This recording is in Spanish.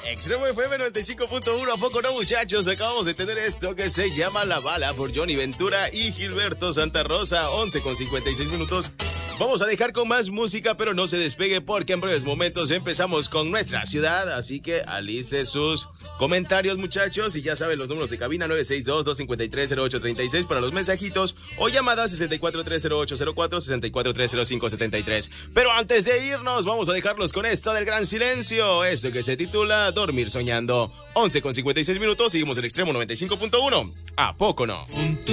Extremo FM 95.1, ¿a poco no, muchachos? Acabamos de tener esto que se llama La Bala por Johnny Ventura y Gilberto Santa Rosa, 11:56 minutos. Vamos a dejar con más música, pero no se despegue porque en breves momentos empezamos con nuestra ciudad, así que aliste sus comentarios, muchachos, y ya saben los números de cabina 962-253-0836 para los mensajitos o llamadas 6430804, 6430573. Pero antes de irnos, vamos a dejarlos con esto del gran silencio, esto que se titula Dormir Soñando. 11:56 minutos, seguimos el Extremo 95.1. ¿A poco no?